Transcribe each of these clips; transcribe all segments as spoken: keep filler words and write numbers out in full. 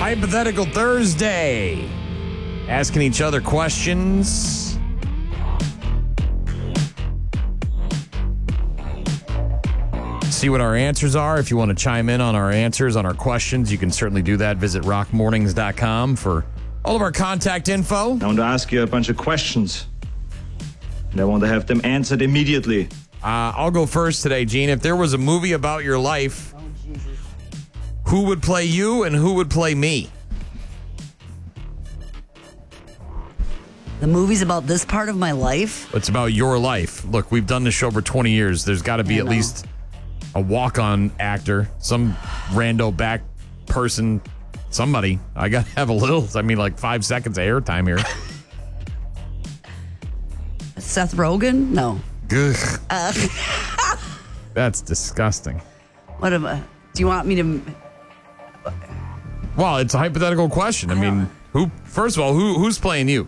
Hypothetical Thursday. Asking each other questions. See what our answers are. If you want to chime in on our answers, on our questions, you can certainly do that. Visit rock mornings dot com for all of our contact info. I want to ask you a bunch of questions, and I want to have them answered immediately. Uh, I'll go first today, Gene. If there was a movie about your life, Oh, Jesus. who would play you and who would play me? The movie's about this part of my life? It's about your life. Look, we've done this show for twenty years. There's got to be I at know. least a walk-on actor, some rando back person, somebody. I got to have a little, I mean, like five seconds of airtime here. Seth Rogen? No. Ugh. Uh, That's disgusting. what am I? Do you want me to? Well, it's a hypothetical question. I, I mean, don't- who? First of all, who who's playing you?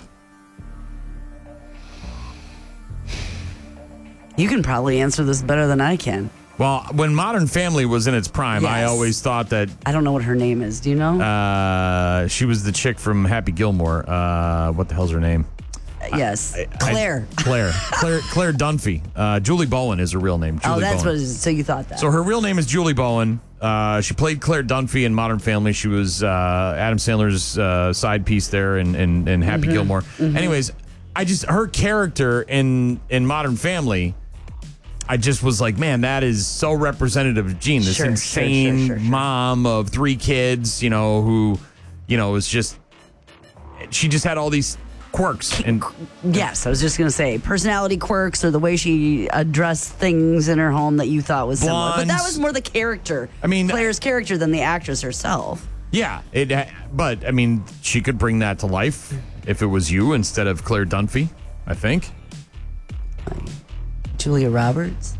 You can probably answer this better than I can. Well, when Modern Family was in its prime, I Yes. always thought that I don't know what her name is. Do you know? uh, she was the chick from Happy Gilmore. Uh, what the hell's her name? yes, I- Claire. Claire. Claire. Claire Dunphy. Uh, Julie Bowen is her real name. Julie oh, that's Bowen. what. It is. So you thought that? So her real name is Julie Bowen. Uh, she played Claire Dunphy in Modern Family. She was uh, Adam Sandler's uh, side piece there in, in, in Happy Mm-hmm. Gilmore. Anyways, I just her character in in Modern Family, I just was like, man, that is so representative of Gene, this Sure, sure, insane sure, sure, sure. mom of three kids, you know, who, you know, was just she just had all these quirks and Yes, I was just going to say personality quirks or the way she addressed things in her home that you thought was similar. But that Blondes. was more the character. I mean- Claire's character than the actress herself. yeah, it. But I mean, she could bring that to life if it was you instead of Claire Dunphy, I think. Julia Roberts.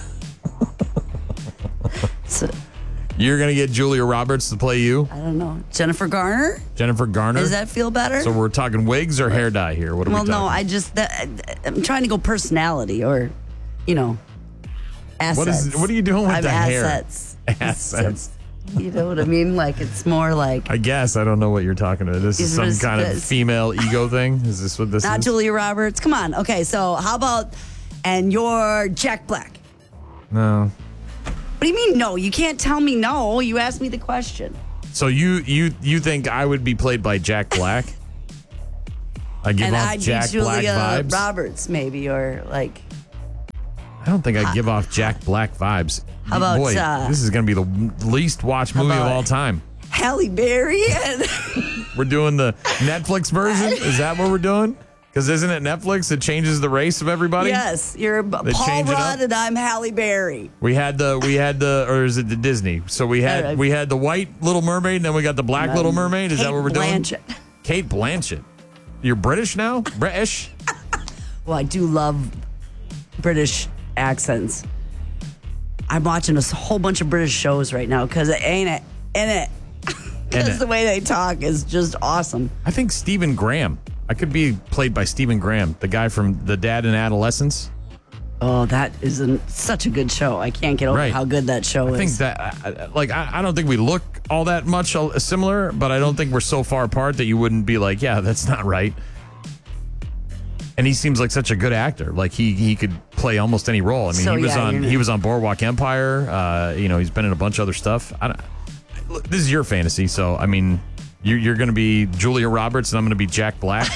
So, You're going to get Julia Roberts to play you, I don't know. Jennifer Garner? Jennifer Garner. Does that feel better? So we're talking wigs or hair dye here? What are well, we talking? no, I just that, I'm trying to go personality or, you know, assets. What is? What are you doing with I'm the hair? assets. Assets. You know what I mean? Like it's more like I guess I don't know what you're talking about. This is Is some this- kind of this- female ego thing. Is this what this not is? Julia Roberts. Come on. Okay, so how about and you're Jack Black? No. What do you mean no? You can't tell me no. You asked me the question. So you you you think I would be played by Jack Black? I give and off I'd Jack be Black Julia vibes. Roberts maybe or like I don't think I give off Jack Black vibes. How about, Boy, uh, this is going to be the least watched movie of about- all time. Halle Berry and We're doing the Netflix version. Is that what we're doing? Because isn't it Netflix that changes the race of everybody? yes, you're They Paul change it up? Rudd and I'm Halle Berry. We had the we had the or is it the Disney? So we Uh, had we had the white Little Mermaid and then we got the black Little Mermaid. Is Kate that what we're doing? Blanchett. Kate Blanchett. You're British now? British? Well, I do love British accents. I'm watching a s- whole bunch of British shows right now because it ain't it, in it. Ain't Because it. the way they talk is just awesome. I think Stephen Graham. I could be played by Stephen Graham, the guy from The Dad in Adolescence. Oh, that is an, such a good show. I can't get over Right. how good that show I is. think that, I- I- like, I, I don't think we look all that much uh, similar, but I don't think we're so far apart that you wouldn't be like, yeah, that's not right. And he seems like such a good actor. Like he he could play almost any role. I mean, So, he was yeah, on you're- he was on Boardwalk Empire. Uh, you know, he's been in a bunch of other stuff. I don't, look, this is your fantasy, so I mean, you're, you're going to be Julia Roberts, and I'm going to be Jack Black.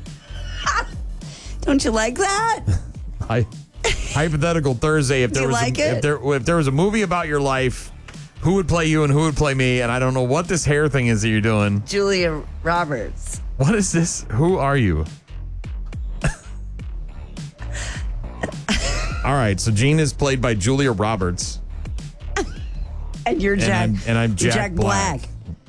Don't you like that? I, hypothetical Thursday. If Do there you was like a, it? if there if there was a movie about your life, who would play you and who would play me? And I don't know what this hair thing is that you're doing. Julia Roberts. What is this? Who are you? All right, so Gene is played by Julia Roberts. And you're Jack. I'm- and I'm you're Jack Black.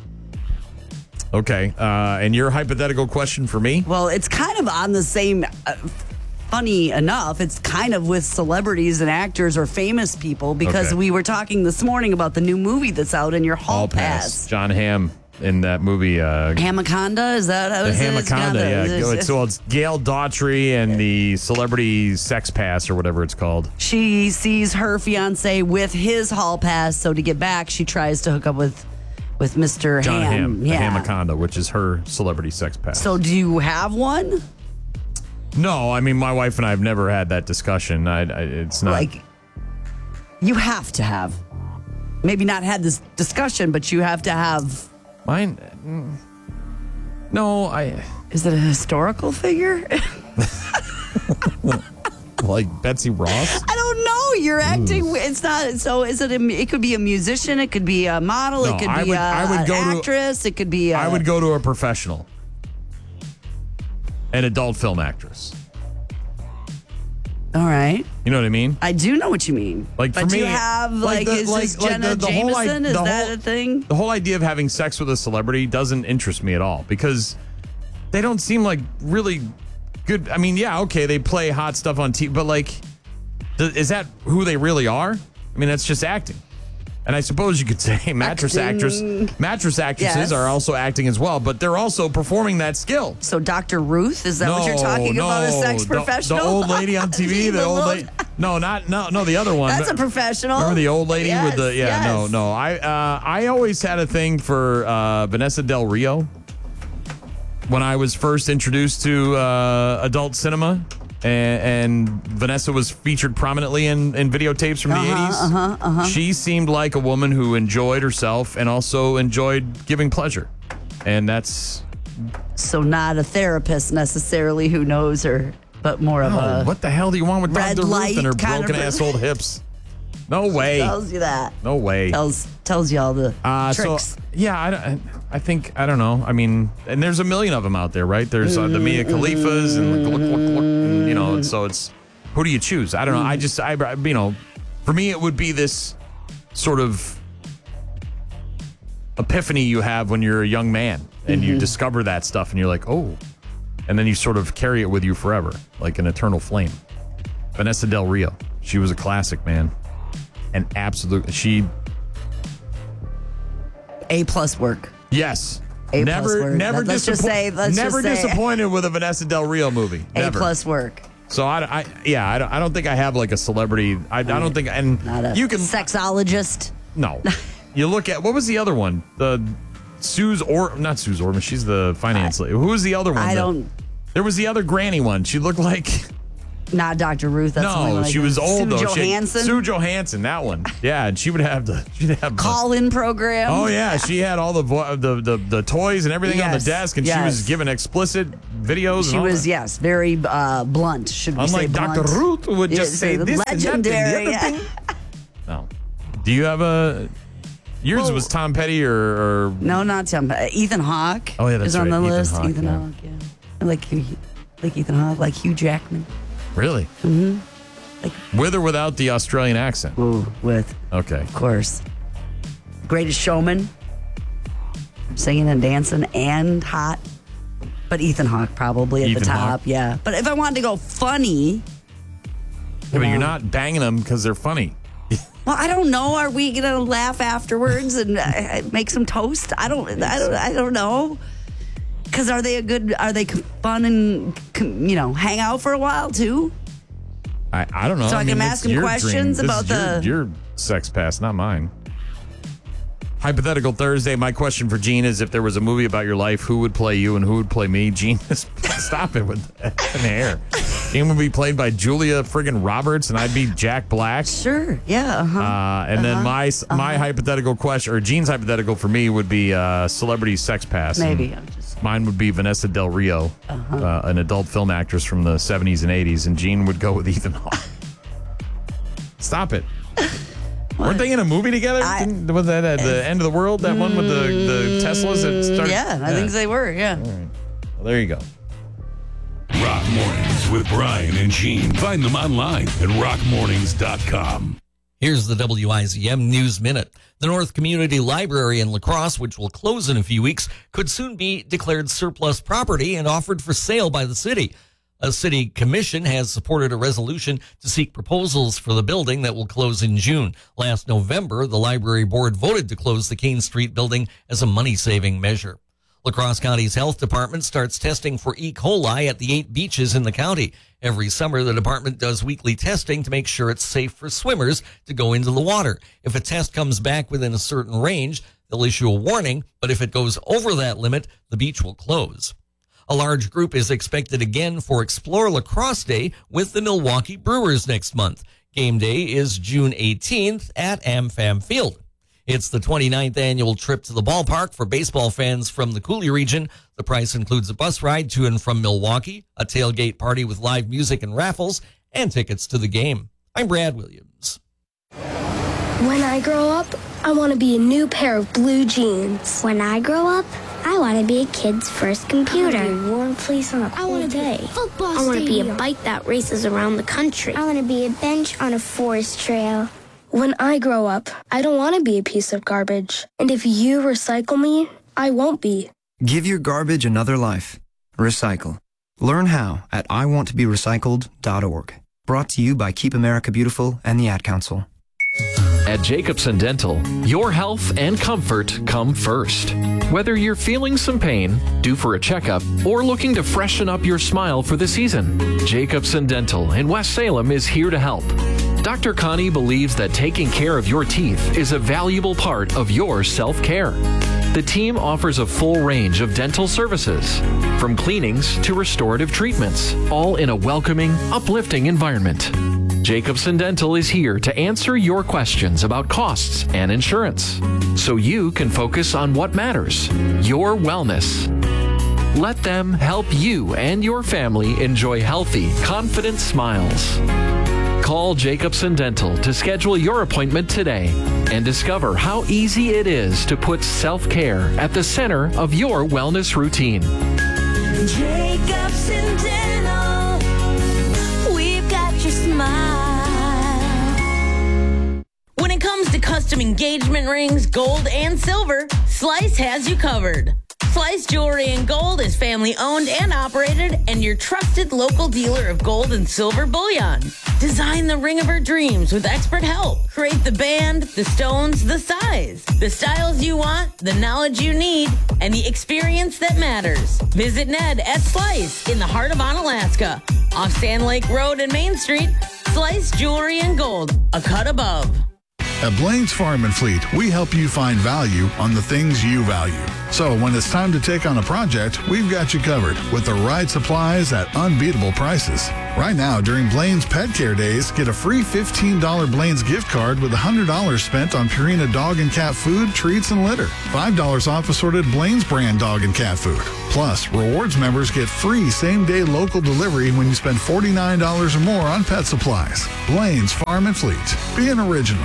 Okay, uh, and your hypothetical question for me? Well, it's kind of on the same. Uh, funny enough, it's kind of with celebrities and actors or famous people because Okay. we were talking this morning about the new movie that's out in your hall All pass. pass. John Hamm in that movie. Uh, Hamaconda, is that how the is it? It's Hamaconda, kinda- yeah. it's- It's, so it's Gail Daughtry and the Celebrity Sex Pass or whatever it's called. She sees her fiance with his hall pass, so to get back, she tries to hook up with with Mister John Ham. Hamm, the yeah. Hamaconda, which is her celebrity sex pass. So do you have one? No, I mean, my wife and I have never had that discussion. I, I, it's not. Like, you have to have. Maybe not had this discussion, but you have to have. Mine. mm, No, I. Is it a historical figure? Like Betsy Ross? I don't know. You're acting. It's not. So is it? A, it could be a musician. It could be a model. No, it could I be would- a, I would an go to- actress. it could be. A, I would go to a professional. An adult film actress. All right. You know what I mean? I do know what you mean. Like, but for do me, you have like like, the- is like- this like Jenna the- the whole i- Jameson? is the that whole- a thing? The whole idea of having sex with a celebrity doesn't interest me at all because they don't seem like really good. I mean, yeah, okay, they play hot stuff on T V, but like, th- is that who they really are? I mean, that's just acting. And I suppose you could say mattress Acting. actress, mattress actresses Yes. are also acting as well, but they're also performing that skill. So Doctor Ruth, is that what you're talking no, about? A sex the- professional? The, old lady on T V, the, The old little- lady. No, not no, no, the other one. That's a professional. Remember the old lady Yes, with the yeah? No, yes. no. I uh, I always had a thing for uh, Vanessa Del Rio when I was first introduced to uh, adult cinema. And, and Vanessa was featured prominently in, in videotapes from the Uh-huh, eighties. uh-huh, uh-huh. She seemed like a woman who enjoyed herself and also enjoyed giving pleasure. And that's So not a therapist necessarily who knows her, but more of oh, a what the hell do you want with red Doctor Ruth light and her kind of broken person. ass old hips? No way. tells you that. No way. Tells tells you all the Uh, tricks. so yeah, I, don't- I think I don't know. I mean, and there's a million of them out there, right? There's uh, the Mia Khalifas and, look, look, look, look, and you know, and so it's who do you choose? I don't know. I just I you know, for me it would be this sort of epiphany you have when you're a young man and you discover that stuff and you're like, oh, and then you sort of carry it with you forever, like an eternal flame. Vanessa Del Rio, she was a classic, man, and absolute she. A plus work. Yes. A plus never, word. never, Let's just disappoint- say- let's never just say- disappointed with a Vanessa Del Rio movie. A Never. plus work. So I, I yeah, I don't, I don't think I have like a celebrity. I, I don't think, and Not a you can sexologist. no. You look at what was the other one? The Suze or not Suze Orman. She's the finance lady. Who was the other one? I The- don't. There was the other granny one. She looked like Not Doctor Ruth. That's something no. like She was Sue old though. She had- Johansson. Sue Johansson. That one. Yeah, and she would have the. She'd have the- Call-in program. Oh yeah, she had all the vo- the, the the toys and everything on the Yes, desk, and she yes. was giving explicit videos. She and all was, that. yes, very uh, blunt. Should we say Unlike blunt? Doctor Ruth, who would just Yeah, say the this and that and the legendary. other yeah. thing. No. Do you have a? Yours Well- was Tom Petty or, or No, not Tom. Uh, Ethan Hawke. Oh, yeah, that's is on right, the Ethan list. Hawke, Ethan yeah. Hawke. Yeah. I like Hugh, like Ethan Hawke, like Hugh Jackman. really? Mm-hmm. Like With or without the Australian accent? ooh, with Okay. of course, Greatest Showman, singing and dancing and hot. But Ethan Hawke probably at Ethan the top. Hawke? Yeah. But if I wanted to go funny, Yeah, but Yeah. you're not banging them because they're funny. well, I don't know. Are we gonna laugh afterwards and uh, make some toast? I don't. I don't. I don't know. Because are they a good? Are they fun and you know hang out for a while too? I, I don't know. So I can mean, ask it's him your questions dream. This about is your, the- your sex pass, not mine. Hypothetical Thursday. My question for Gene is: if there was a movie about your life, who would play you and who would play me? Gene, stop it with the hair. Gene would be played by Julia friggin' Roberts, and I'd be Jack Black. Sure. Yeah. Uh-huh. Uh, and then my my hypothetical question, or Gene's hypothetical for me, would be uh, celebrity sex pass. Maybe. And I'm just. mine would be Vanessa Del Rio, uh, an adult film actress from the seventies and eighties, and Gene would go with Ethan Hawke. Stop it. Weren't they in a movie together? I- Didn't- was that at the end of the world? That one with the, the Teslas that started? Yeah, I think they were. Yeah. Well, there you go. Rock Mornings with Brian and Gene. Find them online at rock mornings dot com. Here's the W I Z M News Minute. The North Community Library in La Crosse, which will close in a few weeks, could soon be declared surplus property and offered for sale by the city. A city commission has supported a resolution to seek proposals for the building that will close in June. Last November, the library board voted to close the Kane Street building as a money-saving measure. La Crosse County's health department starts testing for E. coli at the eight beaches in the county. Every summer, the department does weekly testing to make sure it's safe for swimmers to go into the water. If a test comes back within a certain range, They'll issue a warning, but if it goes over that limit, the beach will close. A large group is expected again for Explore Lacrosse Day with the Milwaukee Brewers next month. Game day is June eighteenth at AmFam Field. It's the twenty-ninth annual trip to the ballpark for baseball fans from the Cooley region. The price includes a bus ride to and from Milwaukee, a tailgate party with live music and raffles, and tickets to the game. I'm Brad Williams. When I grow up, I want to be a new pair of blue jeans. When I grow up, I want to be a kid's first computer. I want to be a warm place on a I want cold to day. be a football I want to be a stadium. bike that races around the country. I want to be a bench on a forest trail. When I grow up, I don't want to be a piece of garbage. And if you recycle me, I won't be. Give your garbage another life. Recycle. Learn how at I want to be recycled dot org. Brought to you by Keep America Beautiful and the Ad Council. At Jacobson Dental, your health and comfort come first. Whether you're feeling some pain, due for a checkup, or looking to freshen up your smile for the season, Jacobson Dental in West Salem is here to help. Doctor Connie believes that taking care of your teeth is a valuable part of your self-care. The team offers a full range of dental services, from cleanings to restorative treatments, all in a welcoming, uplifting environment. Jacobson Dental is here to answer your questions about costs and insurance, so you can focus on what matters, your wellness. Let them help you and your family enjoy healthy, confident smiles. Call Jacobson Dental to schedule your appointment today and discover how easy it is to put self-care at the center of your wellness routine. Jacobson Dental, we've got your smile. When it comes to custom engagement rings, gold and silver, Slice has you covered. Slice Jewelry and Gold is family owned and operated and your trusted local dealer of gold and silver bullion. Design the ring of her dreams with expert help. Create the band, the stones, the size, the styles you want, the knowledge you need, and the experience that matters. Visit Ned at Slice in the heart of Onalaska. Off Sand Lake Road and Main Street, Slice Jewelry and Gold, a cut above. At Blaine's Farm and Fleet, we help you find value on the things you value. So when it's time to take on a project, we've got you covered with the right supplies at unbeatable prices. Right now, during Blaine's Pet Care Days, get a free fifteen dollars Blaine's gift card with one hundred dollars spent on Purina dog and cat food, treats, and litter. five dollars off assorted Blaine's brand dog and cat food. Plus, rewards members get free same-day local delivery when you spend forty-nine dollars or more on pet supplies. Blaine's Farm and Fleet. Be an original.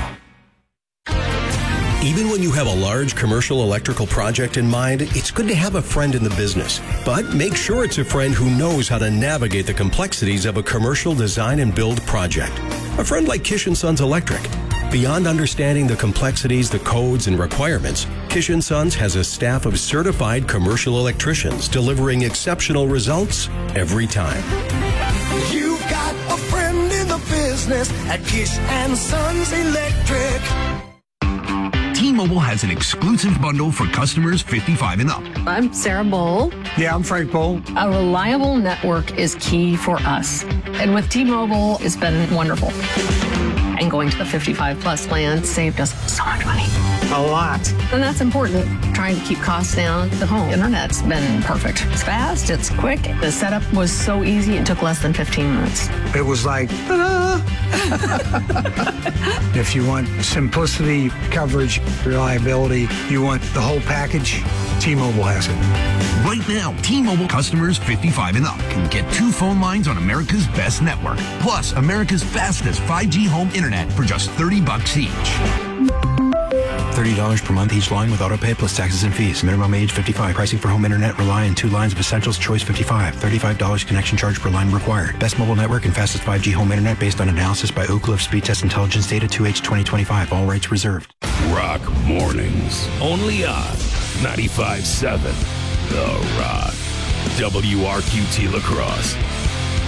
Even when you have a large commercial electrical project in mind, it's good to have a friend in the business. But make sure it's a friend who knows how to navigate the complexities of a commercial design and build project. A friend like Kish and Sons Electric. Beyond understanding the complexities, the codes, and requirements, Kish and Sons has a staff of certified commercial electricians delivering exceptional results every time. You've got a friend in the business at Kish and Sons Electric. T-Mobile has an exclusive bundle for customers fifty-five and up. I'm Sarah Bowl. Yeah, I'm Frank Bowl. A reliable network is key for us. And with T-Mobile, it's been wonderful. And going to the fifty-five plus plan saved us so much money. A lot. And that's important. Trying to keep costs down. The home internet's been perfect. It's fast, it's quick. The setup was so easy, it took less than fifteen minutes. It was like, ta-da! If you want simplicity, coverage, reliability, you want the whole package, T-Mobile has it. Right now, T-Mobile customers fifty-five and up can get two phone lines on America's best network, plus America's fastest five G home internet for just thirty bucks each. thirty dollars per month each line with autopay plus taxes and fees. Minimum age fifty-five. Pricing for home internet rely on two lines of Essentials Choice fifty-five. thirty-five dollars connection charge per line required. Best mobile network and fastest five G home internet based on analysis by Oak Cliff Speed Test Intelligence Data two H twenty twenty-five. All rights reserved. Rock Mornings. Only on ninety-five point seven The Rock. W R Q T La Crosse.